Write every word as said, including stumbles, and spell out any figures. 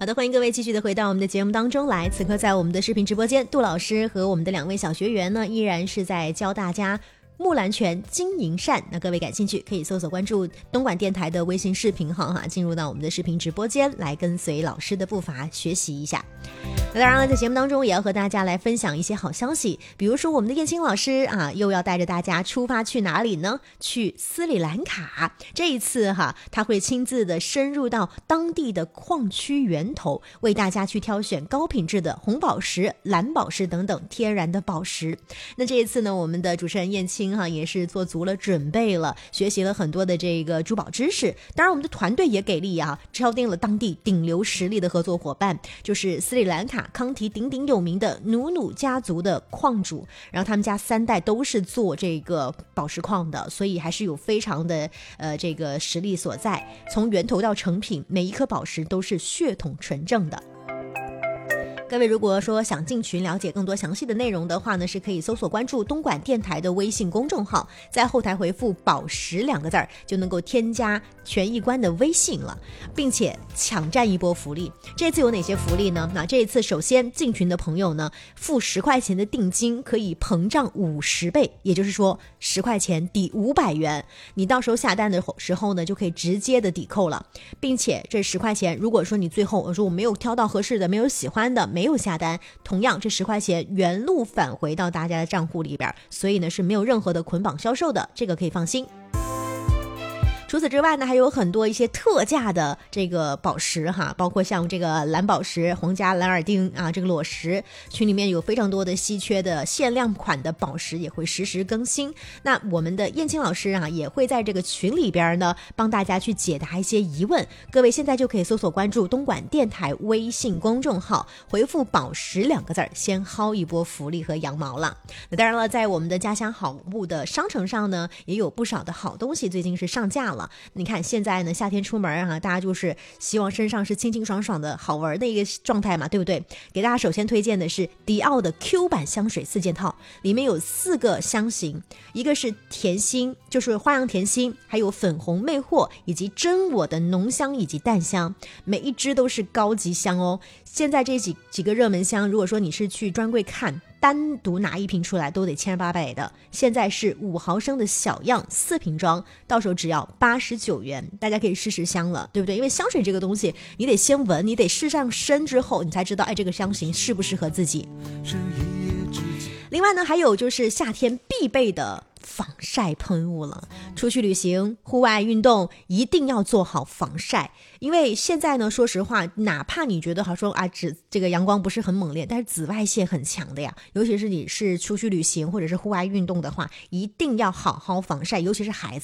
好的，欢迎各位继续的回到我们的节目当中来。此刻在我们的视频直播间，杜老师和我们的两位小学员呢，依然是在教大家木兰拳金银扇。那各位感兴趣可以搜索关注东莞电台的微信视频号哈，进入到我们的视频直播间来跟随老师的步伐学习一下。那当然了，在节目当中也要和大家来分享一些好消息，比如说我们的燕青老师啊，又要带着大家出发去哪里呢？去斯里兰卡。这一次哈，他会亲自的深入到当地的矿区源头，为大家去挑选高品质的红宝石、蓝宝石等等天然的宝石。那这一次呢，我们的主持人燕青哈也是做足了准备了，学习了很多的这个珠宝知识。当然，我们的团队也给力啊，敲定了当地顶流实力的合作伙伴，就是斯里兰卡康提鼎鼎有名的努努家族的矿主，然后他们家三代都是做这个宝石矿的，所以还是有非常的呃这个实力所在。从源头到成品，每一颗宝石都是血统纯正的。各位如果说想进群了解更多详细的内容的话呢，是可以搜索关注东莞电台的微信公众号，在后台回复宝石两个字儿，就能够添加权益官的微信了，并且抢占一波福利。这次有哪些福利呢？那这一次首先进群的朋友呢，付十块钱的定金可以膨胀五十倍，也就是说十块钱抵五百元，你到时候下单的时候呢，就可以直接的抵扣了，并且这十块钱，如果说你最后我说我没有挑到合适的，没有喜欢的，没有下单，同样这十块钱原路返回到大家的账户里边，所以呢是没有任何的捆绑销售的，这个可以放心。除此之外呢，还有很多一些特价的这个宝石哈，包括像这个蓝宝石、皇家蓝耳钉啊，这个裸石，群里面有非常多的稀缺的限量款的宝石，也会实时更新。那我们的燕青老师啊，也会在这个群里边呢，帮大家去解答一些疑问。各位现在就可以搜索关注东莞电台微信公众号，回复宝石两个字，先薅一波福利和羊毛了。那当然了，在我们的家乡好物的商城上呢，也有不少的好东西最近是上架了。你看现在呢，夏天出门啊，大家就是希望身上是清清爽爽的好玩的一个状态嘛，对不对？给大家首先推荐的是迪奥的 Q 版香水四件套，里面有四个香型，一个是甜心，就是花样甜心，还有粉红魅惑，以及真我的浓香以及淡香，每一支都是高级香哦。现在这几几个热门香，如果说你是去专柜看，单独拿一瓶出来都得千八百的，现在是五毫升的小样四瓶装，到手只要八十九元，大家可以试试香了，对不对？因为香水这个东西，你得先闻，你得试上身之后，你才知道，哎，这个香型适不适合自己。另外呢，还有就是夏天必备的防晒喷雾了。出去旅行、户外运动一定要做好防晒，因为现在呢，说实话，哪怕你觉得好说啊，紫这个阳光不是很猛烈，但是紫外线很强的呀。尤其是你是出去旅行或者是户外运动的话，一定要好好防晒，尤其是孩子。